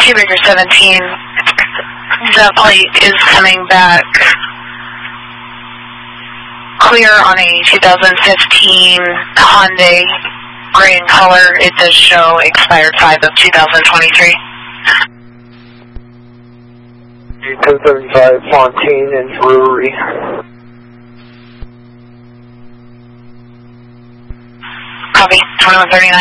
Baker 17, the plate is coming back clear on a 2015 Hyundai, gray in color. It does show expired 5 of 2023. 1035 Fontaine and Brewery. Copy, 2139.